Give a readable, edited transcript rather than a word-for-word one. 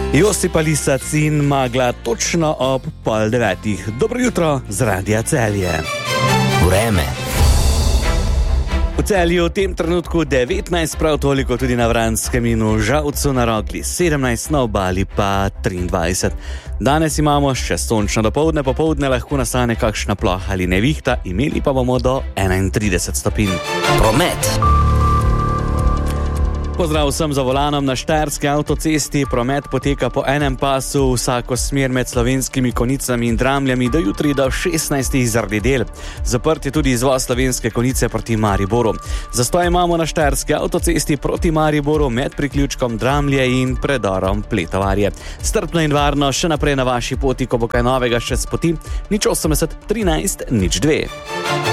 Josip Lisac in Magla točno ob 8:30. Dobro jutro z Radia Celje. Vreme. V Celju v tem trenutku 19, prav toliko tudi na Vranskem in v Žalcu na Rogli 17, na Obali pa 23. Danes imamo še sončno dopoldne, popoldne lahko nastane kakšna ploha ali nevihta, imeli pa bomo do 31 stopinj. Promet. Pozdrav vsem za volanom na štajerski avtocesti. Promet poteka po enem pasu, vsako smer med Slovenskimi Konjicami in Dramljami do jutri do 16 zaradi del. Zaprt je tudi izvoz Slovenske Konjice proti Mariboru. Zastoj imamo na štajerski avtocesti proti Mariboru med priključkom Dramlje in predorom Pletovarje. Strpno in varno še naprej na vaši poti, ko bo kaj novega še s poti. 080 13 02.